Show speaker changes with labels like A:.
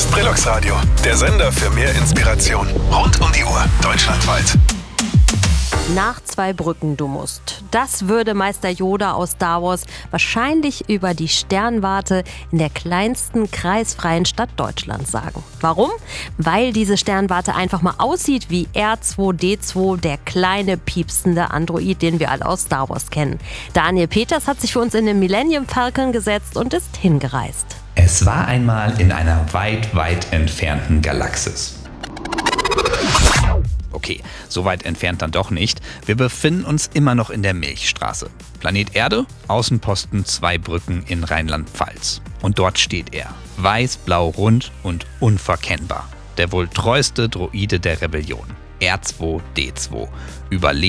A: Sprilox Radio, der Sender für mehr Inspiration. Rund um die Uhr, deutschlandweit.
B: Nach 2 Brücken du musst. Das würde Meister Yoda aus Star Wars wahrscheinlich über die Sternwarte in der kleinsten kreisfreien Stadt Deutschlands sagen. Warum? Weil diese Sternwarte einfach mal aussieht wie R2-D2, der kleine piepsende Android, den wir alle aus Star Wars kennen. Daniel Peters hat sich für uns in den Millennium Falcon gesetzt und ist hingereist.
C: Es war einmal in einer weit, weit entfernten Galaxis. Okay, so weit entfernt dann doch nicht. Wir befinden uns immer noch in der Milchstraße. Planet Erde, Außenposten 2 Brücken in Rheinland-Pfalz. Und dort steht er. Weiß, blau, rund und unverkennbar. Der wohl treueste Droide der Rebellion. R2-D2. Überlebt